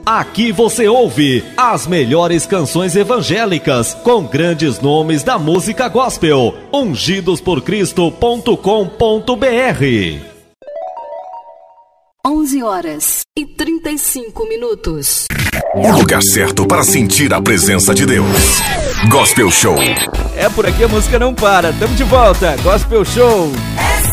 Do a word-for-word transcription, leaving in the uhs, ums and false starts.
Aqui você ouve as melhores canções evangélicas com grandes nomes da música gospel. ungidos por cristo ponto com ponto b r. onze horas e trinta e cinco minutos. O lugar certo para sentir a presença de Deus. Gospel Show. É, por aqui a música não para. Tamo de volta. Gospel Show.